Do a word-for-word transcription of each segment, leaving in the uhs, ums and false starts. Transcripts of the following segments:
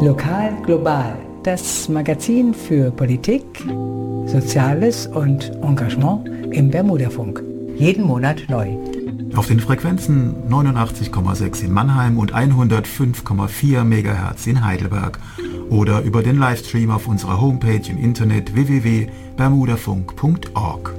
Lokal global, das Magazin für Politik, Soziales und Engagement im Bermudafunk. Jeden Monat neu. Auf den Frequenzen neunundachtzig Komma sechs in Mannheim und hundertfünf Komma vier Megahertz in Heidelberg oder über den Livestream auf unserer Homepage im Internet w w w punkt bermudafunk punkt org.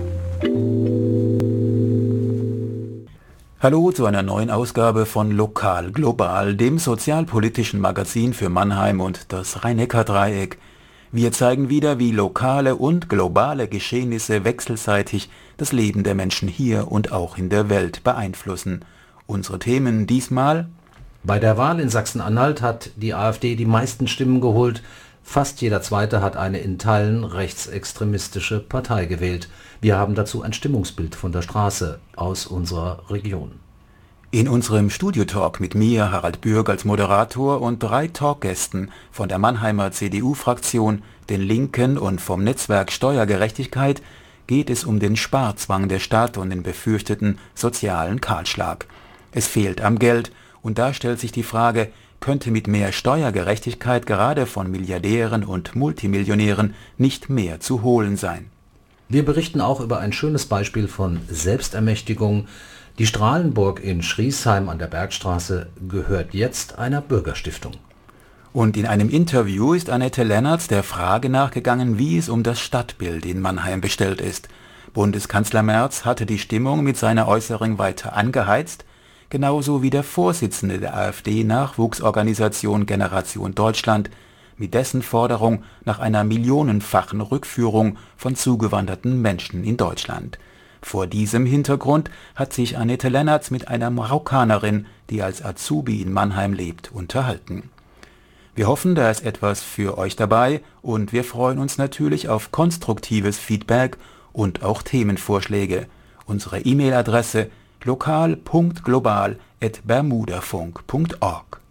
Hallo zu einer neuen Ausgabe von Lokal Global, dem sozialpolitischen Magazin für Mannheim und das Rhein-Neckar-Dreieck. Wir zeigen wieder, wie lokale und globale Geschehnisse wechselseitig das Leben der Menschen hier und auch in der Welt beeinflussen. Unsere Themen diesmal: Bei der Wahl in Sachsen-Anhalt hat die AfD die meisten Stimmen geholt. Fast jeder Zweite hat eine in Teilen rechtsextremistische Partei gewählt. Wir haben dazu ein Stimmungsbild von der Straße aus unserer Region. In unserem Studiotalk mit mir, Harald Bürg, als Moderator und drei Talkgästen von der Mannheimer C D U-Fraktion, den Linken und vom Netzwerk Steuergerechtigkeit geht es um den Sparzwang der Stadt und den befürchteten sozialen Kahlschlag. Es fehlt am Geld und da stellt sich die Frage, könnte mit mehr Steuergerechtigkeit gerade von Milliardären und Multimillionären nicht mehr zu holen sein. Wir berichten auch über ein schönes Beispiel von Selbstermächtigung. Die Strahlenburg in Schriesheim an der Bergstraße gehört jetzt einer Bürgerstiftung. Und in einem Interview ist Annette Lennartz der Frage nachgegangen, wie es um das Stadtbild in Mannheim bestellt ist. Bundeskanzler Merz hatte die Stimmung mit seiner Äußerung weiter angeheizt, genauso wie der Vorsitzende der AfD-Nachwuchsorganisation Generation Deutschland, mit dessen Forderung nach einer millionenfachen Rückführung von zugewanderten Menschen in Deutschland. Vor diesem Hintergrund hat sich Annette Lennartz mit einer Marokkanerin, die als Azubi in Mannheim lebt, unterhalten. Wir hoffen, da ist etwas für euch dabei und wir freuen uns natürlich auf konstruktives Feedback und auch Themenvorschläge. Unsere E-Mail-Adresse lokal punkt global at bermudafunk punkt org.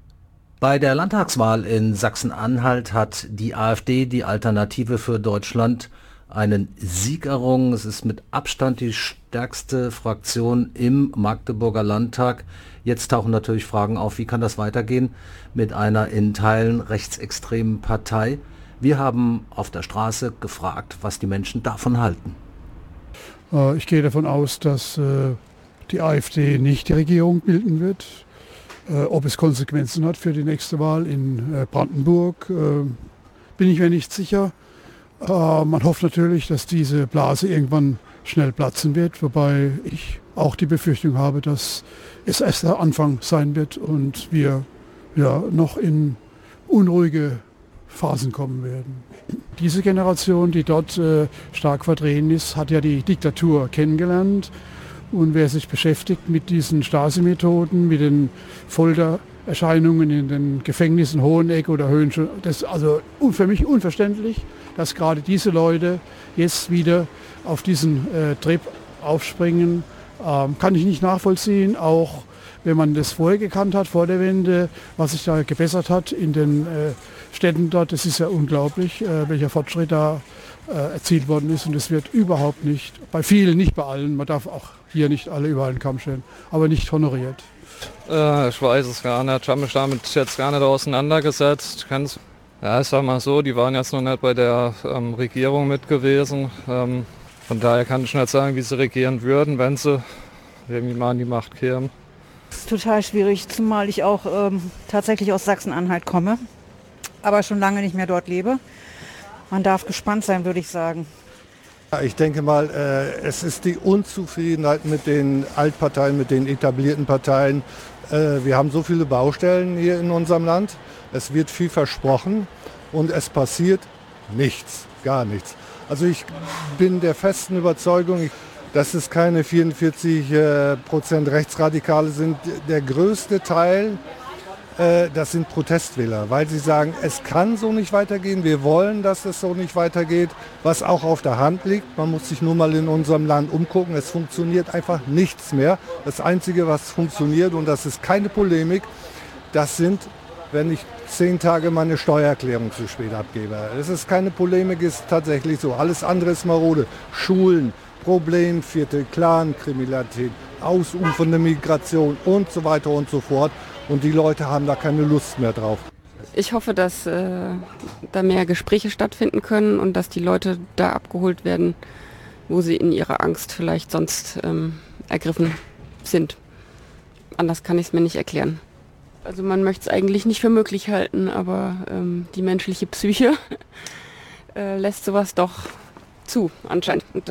Bei der Landtagswahl in Sachsen-Anhalt hat die AfD, die Alternative für Deutschland, einen Sieg errungen. Es ist mit Abstand die stärkste Fraktion im Magdeburger Landtag. Jetzt tauchen natürlich Fragen auf, wie kann das weitergehen mit einer in Teilen rechtsextremen Partei? Wir haben auf der Straße gefragt, was die Menschen davon halten. Ich gehe davon aus, dass die AfD nicht die Regierung bilden wird. Ob es Konsequenzen hat für die nächste Wahl in Brandenburg, bin ich mir nicht sicher. Man hofft natürlich, dass diese Blase irgendwann schnell platzen wird, wobei ich auch die Befürchtung habe, dass es erst der Anfang sein wird und wir ja, noch in unruhige Phasen kommen werden. Diese Generation, die dort äh, stark vertreten ist, hat ja die Diktatur kennengelernt. Und wer sich beschäftigt mit diesen Stasi-Methoden, mit den Foltererscheinungen in den Gefängnissen Hoheneck oder Höhenschön, das ist also für mich unverständlich, dass gerade diese Leute jetzt wieder auf diesen äh, Trip aufspringen. Ähm, kann ich nicht nachvollziehen, auch wenn man das vorher gekannt hat, vor der Wende, was sich da gebessert hat in den äh, Städten dort. Das ist ja unglaublich, äh, welcher Fortschritt da äh, erzielt worden ist. Und es wird überhaupt nicht, bei vielen, nicht bei allen, man darf auch hier nicht alle über einen Kamm stellen, aber nicht honoriert. Äh, ich weiß es gar nicht. Ich habe mich damit jetzt gar nicht auseinandergesetzt. Ich kann's, ja, ich sag mal so, die waren jetzt noch nicht bei der ähm, Regierung mit gewesen. Ähm, von daher kann ich nicht sagen, wie sie regieren würden, wenn sie irgendwie mal an die Macht kämen. Das ist total schwierig, zumal ich auch ähm, tatsächlich aus Sachsen-Anhalt komme, aber schon lange nicht mehr dort lebe. Man darf gespannt sein, würde ich sagen. Ich denke mal, äh, es ist die Unzufriedenheit mit den Altparteien, mit den etablierten Parteien. Äh, wir haben so viele Baustellen hier in unserem Land. Es wird viel versprochen und es passiert nichts, gar nichts. Also ich bin der festen Überzeugung, ich, dass es keine vierundvierzig Prozent Rechtsradikale sind. Der größte Teil, äh, das sind Protestwähler, weil sie sagen, es kann so nicht weitergehen. Wir wollen, dass es so nicht weitergeht, was auch auf der Hand liegt. Man muss sich nur mal in unserem Land umgucken. Es funktioniert einfach nichts mehr. Das Einzige, was funktioniert, und das ist keine Polemik, das sind, wenn ich zehn Tage meine Steuererklärung zu spät abgebe. Das ist keine Polemik, ist tatsächlich so. Alles andere ist marode. Schulen, Problemviertel, Clankriminalität, ausufernde Migration und so weiter und so fort. Und die Leute haben da keine Lust mehr drauf. Ich hoffe, dass äh, da mehr Gespräche stattfinden können und dass die Leute da abgeholt werden, wo sie in ihrer Angst vielleicht sonst ähm, ergriffen sind. Anders kann ich es mir nicht erklären. Also man möchte es eigentlich nicht für möglich halten, aber ähm, die menschliche Psyche äh, lässt sowas doch zu, anscheinend. Und